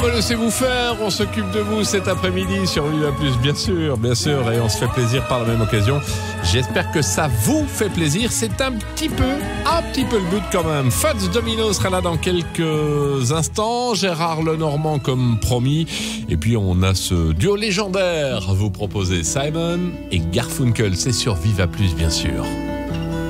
laissez-vous faire, on s'occupe de vous cet après-midi sur Viva Plus, bien sûr, et on se fait plaisir par la même occasion. J'espère que ça vous fait plaisir, c'est un petit peu le but quand même. Fats Domino sera là dans quelques instants, Gérard Lenormand comme promis, et puis on a ce duo légendaire à vous proposer, Simon et Garfunkel, c'est sur Viva Plus bien sûr.